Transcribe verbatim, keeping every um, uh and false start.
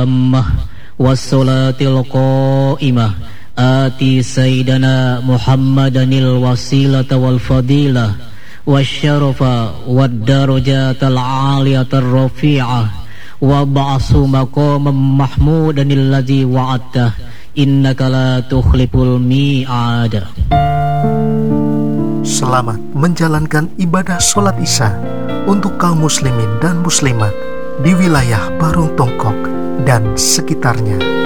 tammah wassalatil qa'imah ati sayyidana Muhammadanil wasilata wal fadilah wasyarafa wad darajatal aliyatar rafi'ah wa ba'su maqamam mahmudanil ladzi wa'adta innaka la tukhliful mi'ad. Selamat menjalankan ibadah sholat isya untuk kaum muslimin dan muslimat di wilayah Parung Tongkok dan sekitarnya.